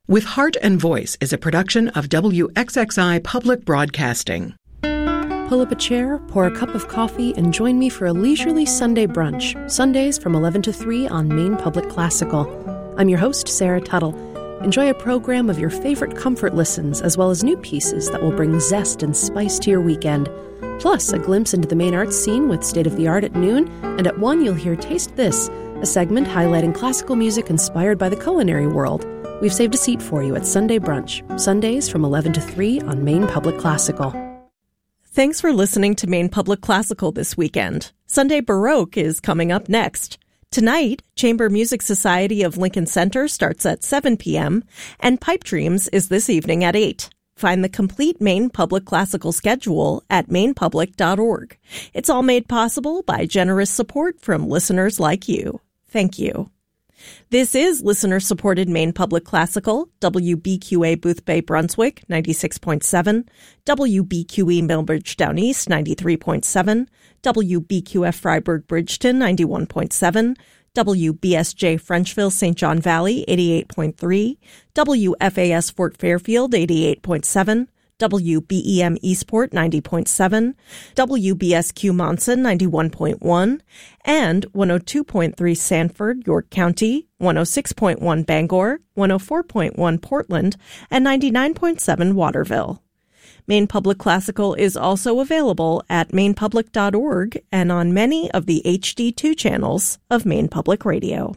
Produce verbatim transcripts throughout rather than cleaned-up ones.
With Heart and Voice is a production of W X X I Public Broadcasting. Pull up a chair, pour a cup of coffee, and join me for a leisurely Sunday brunch, Sundays from eleven to three on Maine Public Classical. I'm your host, Sarah Tuttle. Enjoy a program of your favorite comfort listens, as well as new pieces that will bring zest and spice to your weekend. Plus, a glimpse into the Maine arts scene with State of the Art at noon, and at one you'll hear Taste This, a segment highlighting classical music inspired by the culinary world. We've saved a seat for you at Sunday Brunch, Sundays from eleven to three on Maine Public Classical. Thanks for listening to Maine Public Classical this weekend. Sunday Baroque is coming up next. Tonight, Chamber Music Society of Lincoln Center starts at seven p.m., and Pipe Dreams is this evening at eight. Find the complete Maine Public Classical schedule at maine public dot org. It's all made possible by generous support from listeners like you. Thank you. This is listener-supported Maine Public Classical, W B Q A Boothbay Brunswick, ninety-six point seven, W B Q E Millbridge Down East, ninety-three point seven, W B Q F Freiburg Bridgeton, ninety-one point seven, W B S J Frenchville Saint John Valley, eighty-eight point three, W F A S Fort Fairfield, eighty-eight point seven, W B E M Eastport, ninety point seven, W B S Q Monson, ninety-one point one, and one oh two point three Sanford, York County, one oh six point one Bangor, one oh four point one Portland, and ninety-nine point seven Waterville. Maine Public Classical is also available at maine public dot org and on many of the H D two channels of Maine Public Radio.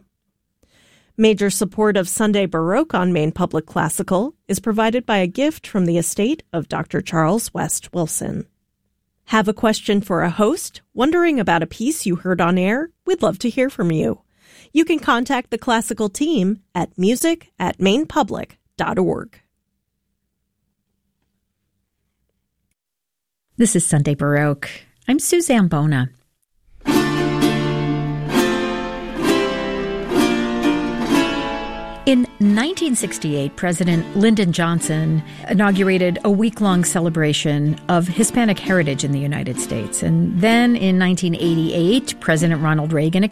Major support of Sunday Baroque on Maine Public Classical is provided by a gift from the estate of Doctor Charles West Wilson. Have a question for a host? Wondering about a piece you heard on air? We'd love to hear from you. You can contact the classical team at music at maine public dot org. This is Sunday Baroque. I'm Suzanne Bona. In nineteen sixty-eight, President Lyndon Johnson inaugurated a week-long celebration of Hispanic heritage in the United States. And then in nineteen eighty-eight, President Ronald Reagan